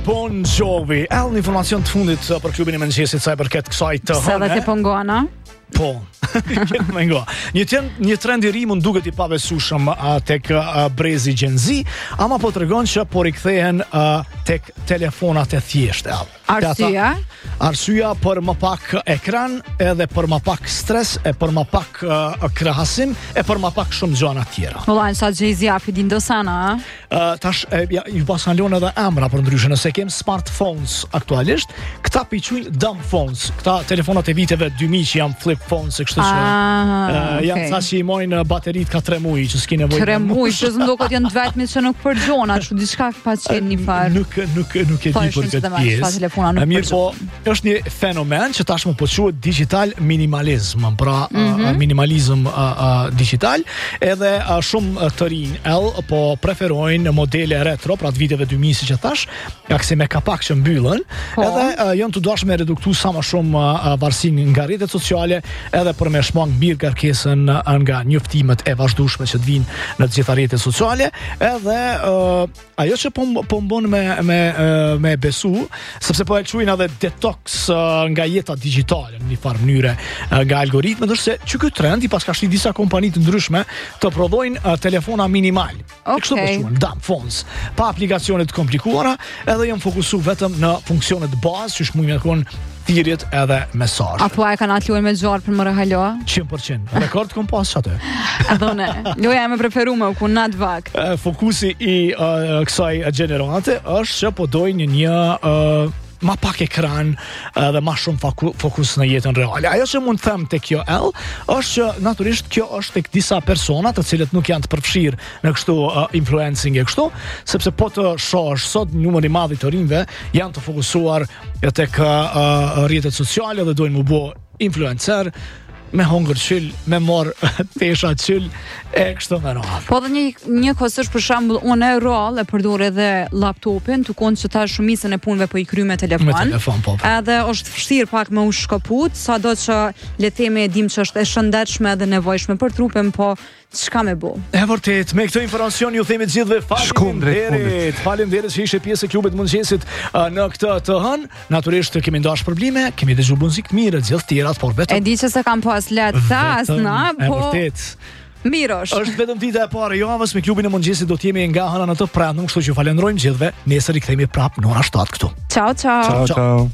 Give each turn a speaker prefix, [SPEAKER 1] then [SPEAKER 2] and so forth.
[SPEAKER 1] Bon Jovi, një informacion të fundit për klubin e mëngjesit sa i përket kësaj të
[SPEAKER 2] Sa dhe të pongona?
[SPEAKER 1] Po, një trend i ri mund duket i pabesueshëm tek brezi Gen Z, ama po tregon që po rikthehen tek telefonat e thjeshta.
[SPEAKER 2] Arsyeja?
[SPEAKER 1] Arsyeja për më pak ekran, edhe për më pak stres, e për më pak krahasim, e për më pak shumë gjëra tjera.
[SPEAKER 2] Vëllai, sa Jay-Z afi din dosana,
[SPEAKER 1] tash ju pasan lënë edhe emra për ndryshe, nëse kem smartphones aktualisht, këta piquajnë dumb phones, këta telefonat e viteve 2000 që janë flip phones e kështu që janë ca që i mojnë baterit ka 3 muaj që s'ki nevojë.
[SPEAKER 2] 3 muaj, që s'ndokot janë të vetmit që nuk përgjona, kështu diçka ka qenë një farë.
[SPEAKER 1] Nuk e di për këtë pjesë. Mirë, po është një fenomen që tashmë po quhet digital minimalizm, pra minimalizëm digital, edhe shumë të rinj po preferojnë modele retro, pra të viteve 2000 siç e thash, akse me kapak që mbyllen, edhe janë të dashur me reduktu sa më shumë varësinë nga rrjetet sociale, edhe për me shmang mirë kërkesën nga njoftimet e vazhdueshme që të vinë në të gjitha rrjetet sociale, edhe ajo që po mbon me besu, sepse po e quajnë edhe detox nga jeta digjitale në një farë mënyre nga algoritmet, është se që ky trend i paska shih disa kompani të ndryshme të prodhojnë telefona minimal. Kështu po quhen dumb phones, pa aplikacione të komplikuara, edhe janë fokusuar vetëm në funksionet bazë, që mund të kenë thirrjet edhe mesazhe.
[SPEAKER 2] Apo e kanë luajtur me xhar për më rehalo?
[SPEAKER 1] 100%. Rekord kom pas atë.
[SPEAKER 2] Adone. Loja e më preferuar ku nat vak.
[SPEAKER 1] Fokusi i kësaj gjenerate është që po dojnë një ma pak ekran dhe ma shumë fokus në jetën reale. Ajo që mund të them tek kjo është që natyrisht kjo është tek disa persona të cilët nuk janë të përfshirë në kështu influencing e kështu, sepse po të shohësh sot numri i madh të rinjve janë të fokusuar tek rrjetet sociale dhe dojnë mu bë influencer, me hongër qyll, me marr tesha qyll, e kështu me radhë.
[SPEAKER 2] Po dhe një kohësisht për shembull unë e përdor edhe laptopin, tukon që ta shumicën e punëve po i kryj me telefon.
[SPEAKER 1] Me telefon, po.
[SPEAKER 2] Edhe është vështirë pak me u shkëput, sado që le të themi e dim që është e shëndetshme edhe nevojshme për trupin, po çka me bë?
[SPEAKER 1] E vërtet, me këtë informacion ju themi të gjithëve faleminderit që ishe pjesë e klubit mëngjesit në këtë të hënë. Natyrisht kemi ndash probleme, kemi dëgjuar muzikë të mirë, gjithë tjerat, por vetëm
[SPEAKER 2] e di që se kam pas asna, po
[SPEAKER 1] vërtet.
[SPEAKER 2] Mirosh.
[SPEAKER 1] Është vetëm dita e parë e javës me klubin e mëngjesit, do të jemi nga hëna në të prandëm, kështu që falenderojmë gjithëve. Nesër i kthehemi prapë në ora 7 këtu.
[SPEAKER 2] Ciao.
[SPEAKER 3] Ciao.